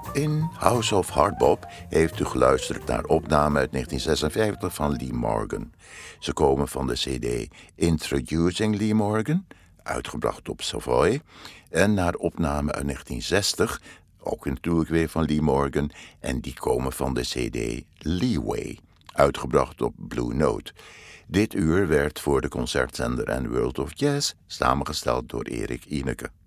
In House of Hardbop heeft u geluisterd naar opnamen uit 1956 van Lee Morgan. Ze komen van de cd Introducing Lee Morgan, uitgebracht op Savoy, en naar opnamen uit 1960, ook natuurlijk weer van Lee Morgan, en die komen van de cd Leeway, uitgebracht op Blue Note. Dit uur werd voor de concertzender en World of Jazz samengesteld door Erik Ineke.